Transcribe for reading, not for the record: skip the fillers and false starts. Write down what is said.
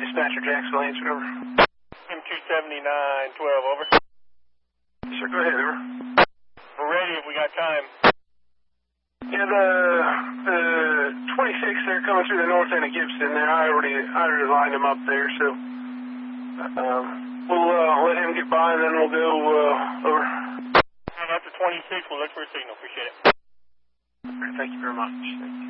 dispatcher Jacksonville, answer over. M279-12, over. Yes, sir, go ahead, over. We're ready if we got time. Yeah, the 26 they're coming through the north end of Gibson there. I already lined them up there, so we'll let him get by and then we'll go over. And after 26, we'll look for a signal. Appreciate it. Thank you very much. Thank you.